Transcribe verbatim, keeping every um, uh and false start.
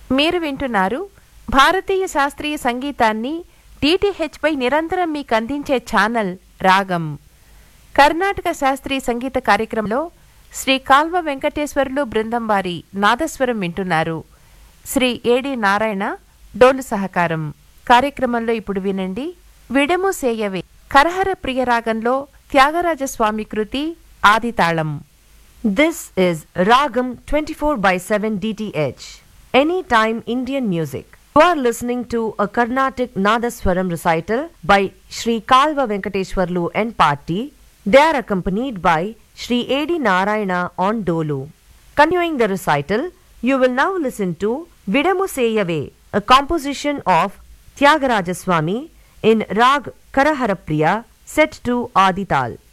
మీరు వింటున్నారు భారతీయ శాస్త్రీయ సంగీతాన్ని డిటిహెచ్ పై నిరంతరం మీకు అందించే ఛానల్ రాగం. కర్ణాటక శాస్త్రీయ సంగీత కార్యక్రమంలో శ్రీ కాల్వ వెంకటేశ్వర్లు బృందం వారి నాదస్వరం వింటున్నారు. శ్రీ ఏడి నారాయణ డోలు సహకారం. కార్యక్రమంలో ఇప్పుడు వినండి విడము సేయవే కరహర ప్రియ రాగంలో త్యాగరాజస్వామి కృతి ఆదితాళం. This is Ragam twenty-four by seven D T H, Anytime Indian Music. You are listening to a Carnatic Nadaswaram recital by Shri Kalva Venkateshwarlu and Party. They are accompanied by Shri A D Narayana on Dolu. Continuing the recital, you will now listen to Vidamu Seyave, a composition of Tyagaraja Swami in Rag Karaharapriya set to Adital.